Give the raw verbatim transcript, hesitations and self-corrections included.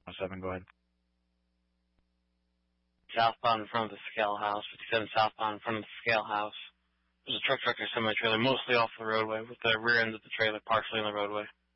seven, go ahead. Southbound in front of the scale house, fifty-seven southbound in front of the scale house. There's a truck tractor semi-trailer mostly off the roadway with the rear end of the trailer partially in the roadway.